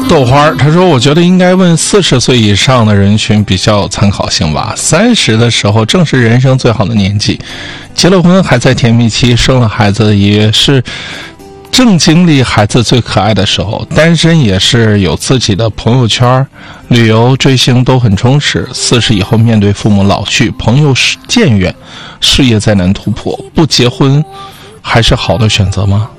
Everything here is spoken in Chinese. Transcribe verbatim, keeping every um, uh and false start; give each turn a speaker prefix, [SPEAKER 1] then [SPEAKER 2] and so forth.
[SPEAKER 1] 豆花他说，我觉得应该问四十岁以上的人群比较有参考性吧。三十的时候正是人生最好的年纪，结了婚还在甜蜜期，生了孩子也是正经历孩子最可爱的时候，单身也是有自己的朋友圈，旅游追星都很充实。四十以后面对父母老去，朋友渐远，事业再难突破，不结婚还是好的选择吗？